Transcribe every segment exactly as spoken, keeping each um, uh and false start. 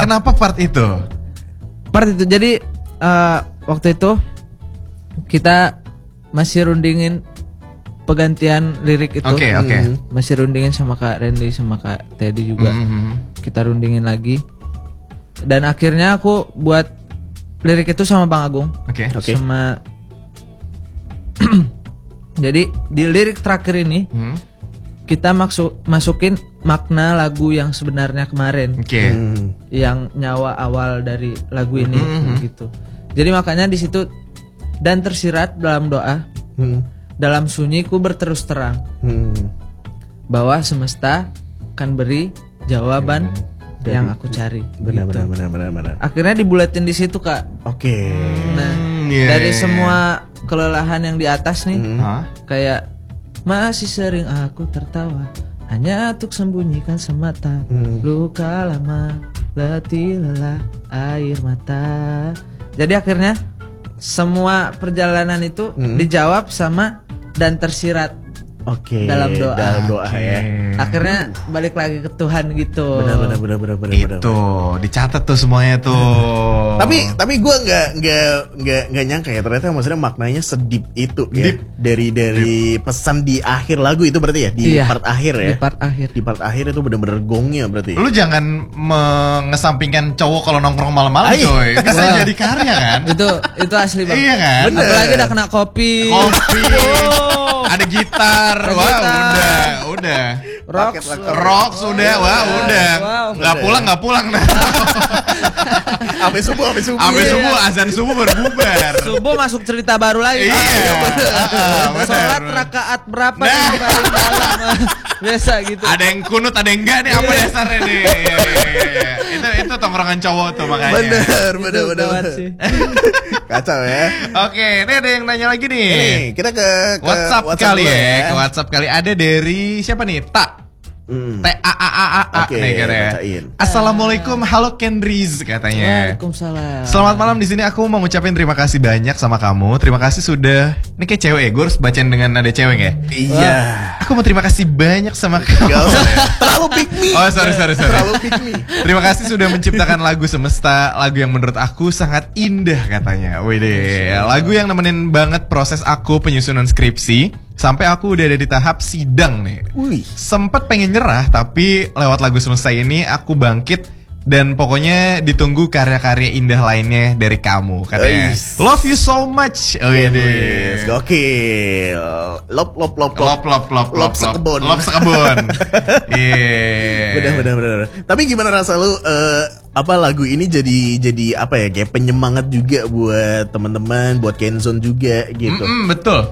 Kenapa part itu? Part itu jadi uh, waktu itu kita masih rundingin penggantian lirik itu. Oke, okay, oke. Okay. Masih rundingin sama Kak Randy sama Kak Teddy juga. Mm-hmm. Kita rundingin lagi. Dan akhirnya aku buat lirik itu sama Bang Agung. Oke. Okay. Okay. Sama jadi di lirik terakhir ini hmm. kita maksud masukin makna lagu yang sebenarnya kemarin. Oke. Okay. Hmm. Yang nyawa awal dari lagu ini hmm. gitu. Jadi makanya di situ dan tersirat dalam doa. Hmm. Dalam sunyiku berterus terang hmm. bahwa semesta akan beri jawaban hmm. yang aku cari. Benar, gitu. benar, benar, benar, benar. Akhirnya dibulatin di situ Kak. Oke. Okay. Nah yeah. dari semua kelelahan yang di atas nih, hmm. kayak masih sering aku tertawa hanya untuk sembunyikan semata hmm. luka lama, letih lelah air mata. Jadi akhirnya semua perjalanan itu hmm. dijawab sama dan tersirat okay, dalam doa. Dalam doa okay. ya. Akhirnya balik lagi ke Tuhan gitu. Benar benar benar benar benar. Itu dicatat tuh semuanya tuh. tapi tapi gue nggak nggak nggak nggak nyangka ya ternyata maksudnya maknanya sedip itu ya. Deep. Dari dari Deep. Pesan di akhir lagu itu berarti ya di iya, part akhir ya. Di part akhir. Di part akhir itu benar-benar gongnya berarti. Lu jangan mengesampingkan cowok kalau nongkrong malam-malam coy. Bisa wow. jadi karya kan? itu itu asli banget. Iya kan? Bener. Apalagi udah kena kopi. Kopi. Oh. Ada gitar. Wah, wow, udah, udah. Rock, rock sudah, wah udah. Wow. Gak pulang, gak pulang dah. Sampai subuh, sampai subuh. Sampai subuh, azan subuh berbubar. Subuh masuk cerita baru lagi. Iya. Sholat rakaat berapa nah. di paling dalam? Biasa gitu. Ada yang kunut, ada yang enggak nih, apa dasarnya nih? Itu itu tongkrongan cowok tuh makanya. Bener, bener, bener. Kacau ya. Oke, ini ada yang nanya lagi nih. Nih, kita ke, ke WhatsApp, WhatsApp kali ya. ya. Ke WhatsApp kali ada dari siapa nih? Tak. Hmm. T A A A A A okay, nih katanya. Assalamualaikum, halo Kendriz katanya. Waalaikumsalam. Selamat malam, di sini aku mau ngucapin terima kasih banyak sama kamu. Terima kasih sudah. Ini kayak cewek ya, gue harus bacain dengan nada cewek ya. Iya. Wah, aku mau terima kasih banyak sama kamu. Terlalu pick me. Oh sorry sorry sorry. Terlalu pick me. Terima kasih sudah menciptakan lagu Semesta, lagu yang menurut aku sangat indah katanya. Wih deh, lagu yang nemenin banget proses aku penyusunan skripsi. Sampai aku udah ada di tahap sidang nih. Wih. Sempet pengen nyerah, tapi lewat lagu Semesta ini aku bangkit. Dan pokoknya ditunggu karya-karya indah lainnya dari kamu katanya. Eish. Love you so much. Oh iya deh. Gokil. Lop lop lop lop lop lop lop sekebun. Lop sekebun. Iya. Benar benar benar. Tapi gimana rasa lu uh, apa lagu ini jadi jadi apa ya kayak penyemangat juga buat teman-teman, buat Kenzone juga gitu. Mm-mm, betul.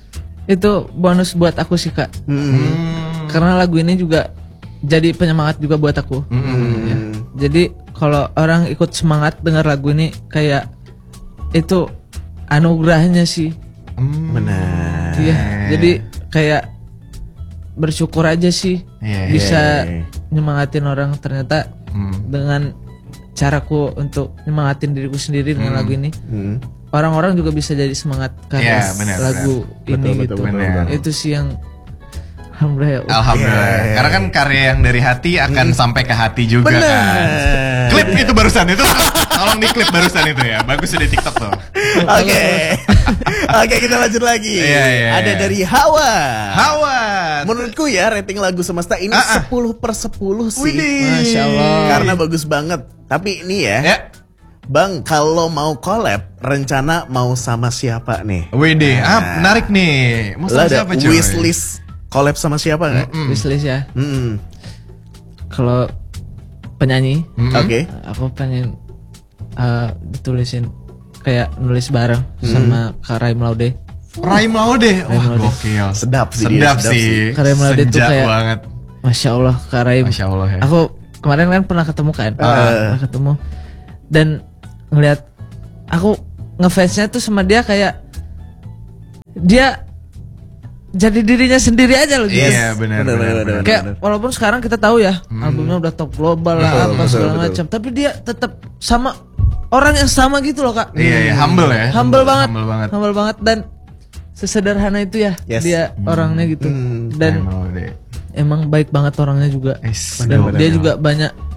Itu bonus buat aku sih Kak. Mm. Karena lagu ini juga jadi penyemangat juga buat aku. Mm. Ya. Jadi kalau orang ikut semangat dengar lagu ini kayak itu anugerahnya sih. Mm. Benar. Iya. Jadi kayak bersyukur aja sih yeah, bisa yeah, yeah. nyemangatin orang ternyata mm. dengan caraku untuk nyemangatin diriku sendiri dengan mm. lagu ini. Mm. Orang-orang juga bisa jadi semangat karena yeah, bener, lagu bener. ini betul, gitu. Betul, betul, betul. Itu sih yang alhamdulillah. Ya. Alhamdulillah. Yeah. Karena kan karya yang dari hati akan hmm. sampai ke hati juga bener. Kan. Klip itu barusan itu. Tolong di klip barusan itu ya. Bagus di TikTok tuh. Oke. Oke, kita lanjut lagi. Yeah, yeah, Ada yeah. dari Hawa. Hawa. Menurutku ya rating lagu Semesta ini uh-uh. sepuluh per sepuluh sih. Widih. Masya Allah. Karena bagus banget. Tapi ini ya. Yeah. Bang, kalau mau collab, rencana mau sama siapa nih? Widih, nah, ah, menarik nih. Mau sama siapa cuy? Wishlist collab sama siapa nggak? Mm-mm. Wishlist ya. Mm-mm. Kalau penyanyi, mm-hmm. oke. Okay. Aku pengen uh, ditulisin kayak nulis bareng mm. sama Kak Raim Laude. Raim Laude, wah gokil. Sedap sih. Sedap dia, sih. Kak Raim Laude tuh kayak banget. Masya Allah, Kak Raim. Masya Allah ya. Aku kemarin kan pernah ketemu kan, uh. pernah ketemu dan ngeliat aku ngefansnya tuh sama dia kayak dia jadi dirinya sendiri aja loh guys. Iya benar benar. Kayak bener. Walaupun sekarang kita tahu ya hmm. albumnya udah top global lah apa segala macam, tapi dia tetap sama orang yang sama gitu loh Kak. Iya, iya humble ya. Humble, humble banget. Humble banget. Humble banget dan sesederhana itu ya yes. dia hmm. orangnya gitu hmm. dan emang baik banget orangnya juga. Yes. Dan bener, dia bener. juga banyak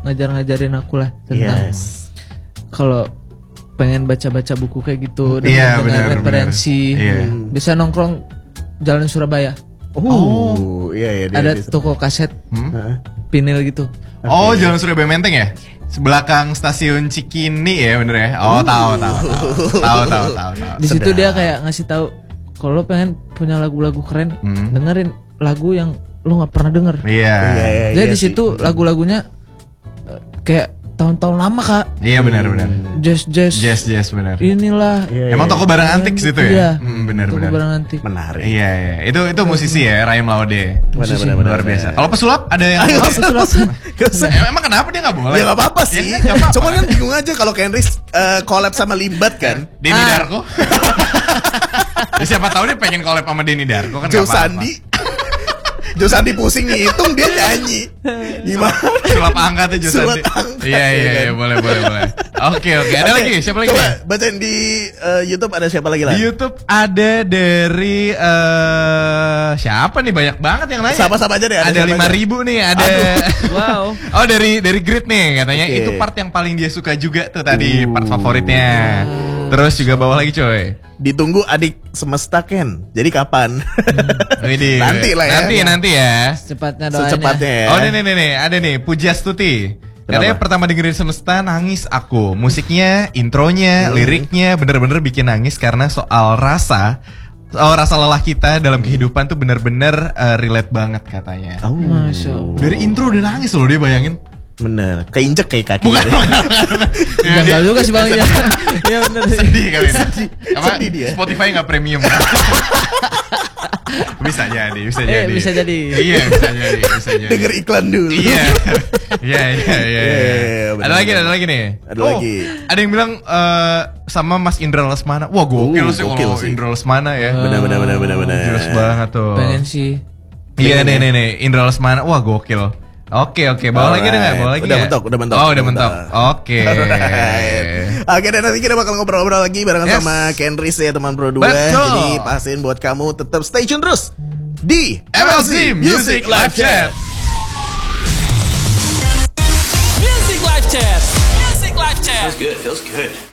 ngajar-ngajarin aku lah tentang Yes. kalau pengen baca-baca buku kayak gitu dan Iya, dengan benar, referensi. benar. Iya. Bisa nongkrong Jalan Surabaya. Oh, iya iya. dia- Ada dia- toko kaset Heeh. vinil gitu. Oh, Jalan Surabaya Menteng ya? Sebelakang stasiun Cikini ya, bener ya? Oh, tahu tahu tahu. Tahu tahu tahu tahu. Di situ Sedap. dia kayak ngasih tahu kalau lo pengen punya lagu-lagu keren, Hmm. dengerin lagu yang lo nggak pernah denger. Iya. Iya, iya, Jadi iya di sih. situ lagu-lagunya eh, kayak tahun-tahun lama kak, Iya benar benar. jazz jazz, Yes, yes benar. inilah. Iya, Emang iya. toko barang antik situ ya? Iya. Hmm, benar Toko benar. barang antik. Menarik. Iya, iya. Itu itu musisi ya, Rahim Laude. Benar benar benar. Luar biasa. Kalau pesulap ada yang Ayo, Pesulap. Gak usah. Em- Emang kenapa dia nggak boleh? Ya gak apa-apa sih. Ya, nggak apa-apa. Cuman kan bingung aja kalau Kenris eh, collab sama Limbat kan. Denny Ah. Darko. Ya, siapa tahu dia pengen collab sama Denny Darko kan nggak Jo apa-apa. Sandi. Jo Sandi pusing ngitung dia nyanyi. Gimana? Sulap angkatnya Jo Sulap Sandi. angkat, Iya ya iya kan? iya boleh boleh boleh. Oke oke. Ada Oke, lagi? Siapa lagi? Coba nih? bacain di eh, YouTube ada siapa lagi lah? Di YouTube ada dari eh siapa nih, banyak banget yang nanya. Sama-sama aja deh, ada Ada siapa lima aja? ribu nih. Ada. Wow. Oh dari dari Grid nih katanya Oke. itu part yang paling dia suka juga tuh tadi, Uh. part favoritnya. Terus juga bawah lagi coy. Ditunggu adik semesta Ken. Jadi kapan? Widih. Nanti lah ya. Nanti nanti ya. Secepatnya doanya. Secepatnya ya. Oh nih nih nih nih, ada nih Pujastuti. Katanya Kenapa? pertama dengerin Semesta nangis aku. Musiknya, intronya, liriknya bener-bener bikin nangis karena soal rasa, soal rasa lelah kita dalam kehidupan tuh bener-bener eh, relate banget katanya. Oh. Masya Allah. Dari intro udah nangis loh dia, bayangin. Bener. Keinjek kayak kaki. Bukan. Ya, Janggal dia juga sih bang. Iya bener sih. sedih kali ini. Apa? sedih dia. Spotify nggak premium. Bisa jadi, bisa Eh, jadi. bisa jadi. Iya, bisa jadi, bisa jadi. Denger iklan dulu. Iya. Iya, iya, iya. Iya, iya. iya, benar, Ada lagi, benar. ada lagi nih. Ada Oh, lagi. Ada yang bilang eh, sama Mas Indra Lesmana. Wah, gokil Uh, sih gokil kalau sih. Indra Lesmana ya. Bener bener bener bener bener. Jelas banget tuh. Pengen sih. Iya Pengen nih ya. nih nih, Indra Lesmana. Wah, gokil. Oke, oke. Bawa lagi deh nggak? Bawa lagi Udah ya? mentok, udah mentok. Oh, udah mentok. Oke. Alright. Oke, dan nanti kita bakal ngobrol-ngobrol lagi barengan Yes. sama Kenris ya teman Pro dua. Betul. Jadi pastiin buat kamu tetap stay tune terus di M L C Music Live Chat. Music Live Chat. Music Live Chat. Good, feels good.